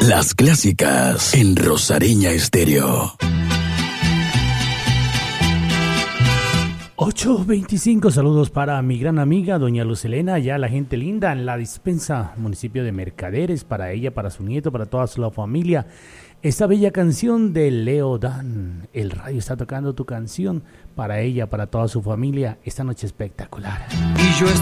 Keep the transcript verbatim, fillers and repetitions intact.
Las clásicas en Rosareña Estéreo. ocho veinticinco, saludos para mi gran amiga doña Lucelena, ya la gente linda en la dispensa, municipio de Mercaderes, para ella, para su nieto, para toda su familia. Esta bella canción de Leo Dan, el radio está tocando tu canción para ella, para toda su familia, esta noche espectacular. Y yo